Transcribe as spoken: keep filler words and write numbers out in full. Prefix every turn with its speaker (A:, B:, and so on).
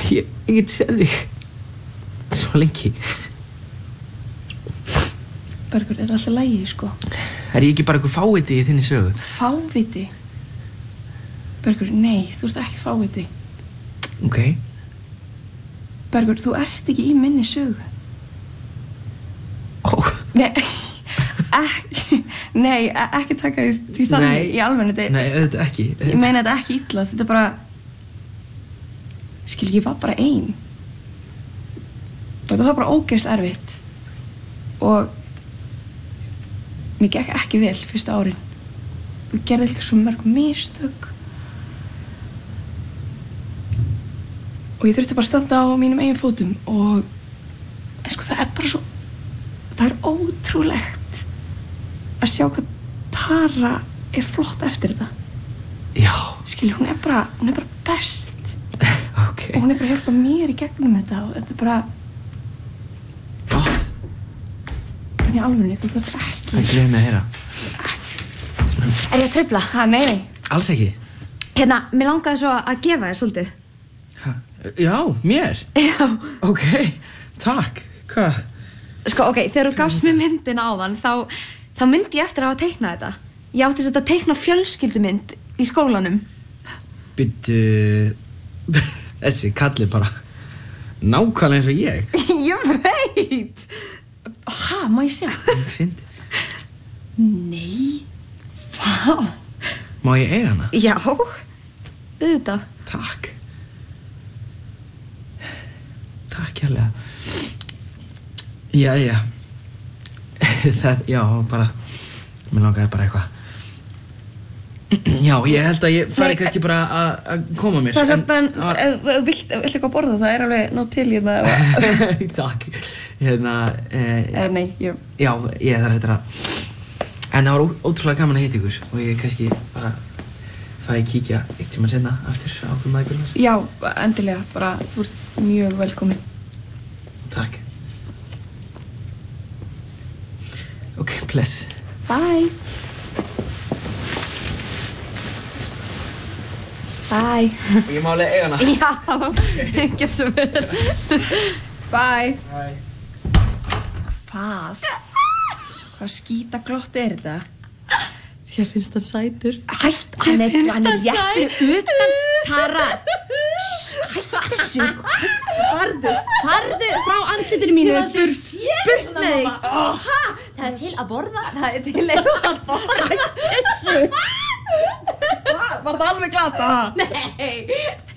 A: Ég, ég get séð þig svo lengi.
B: Bergur, þetta er alltaf lægi, sko.
A: Er ég ekki bara einhver fáviti í þinni sögu?
B: Fáviti? Bergur, nei, þú ert ekki fáviti.
A: Ok.
B: Bergur, þú ert ekki í minni sögu.
A: Ó.
B: Nei, ekki, nei, ekki taka því, því þannig
A: Nei.
B: í alveg þetta.
A: Nei, auðvitað ekki.
B: Ég meina þetta ekki illa, þetta er bara, skil, ég var bara ein. Og þetta var bara ógeðslega erfitt. Og mér gekk ekki vel fyrstu árin. Þú gerði líka svo mörg mistök. Og ég þurfti bara að standa á mínum eigin fótum og, en sko, það er bara svo, það er ótrúlegt að sjá hvað Tara er flott eftir þetta.
A: Já.
B: Skilji, hún er bara, hún er bara best.
A: Ok.
B: Og hún er bara að hjálpa mér í gegnum þetta og þetta er bara...
A: Gott.
B: En í alvörunni, þú þarf ekki...
A: Það gleður mig að heyra.
C: Er ég að trufla?
B: Ha, nei, nei.
A: Alls ekki.
C: Hérna, mér langaði svo að gefa þér svolítið.
A: Ha, já, mér?
C: Já.
A: Ok, takk. Hvað?
C: Sko, ok, þegar þú gafst mér myndina áðan, þá, þá myndi ég eftir að hafa teiknað þetta. Ég átti þess að teikna fjölskyldumynd í skólanum.
A: Byttu... Þessi kalli bara nákvæmlega eins og ég.
C: Ég veit.
B: Ha, má ég sjá?
A: Fyndið.
B: Nei. Vá.
A: Má ég eiga hana?
C: Já, auðvitað.
A: Takk. Takk hérlega. Jæja. Það, já, bara... Mér langaði bara eitthvað. Já, ég held að ég fari kannski bara að koma mér.
B: Það er samt, en ef þú vilt eitthvað að borða, það er alveg nóg til í það.
A: Takk. Hérna...
B: Eða nei, ég...
A: Já, ég þarf þetta að... En það var ótrúlega gaman að hitta ykkur og ég kannski bara fæ að kíkja eitt sem að senna aftur á okkur maðurnar.
B: Já, endilega. Bara, þú ert mjög velkomin.
A: Takk. Ok, bless.
B: Bye. Bye.
A: Og ég má alveg eiga hana.
C: Já, ekki svo vel.
B: Bye.
A: Bye.
B: Hvað? Hvað skítaglott er þetta?
C: Ég finnst hann sætur.
B: Hætt, hann er, hann er rétt fyrir utan Tara. Hætt þessu.
C: Farðu, farðu frá andlitinu mínu.
B: Ég hef aldrei séð
C: Burt
B: svona,
C: með þig.
B: mamma.
C: Ha? Það er til að borða. Það er til að borða.
B: Hætt þessu. Var það alveg glata?
C: Nei.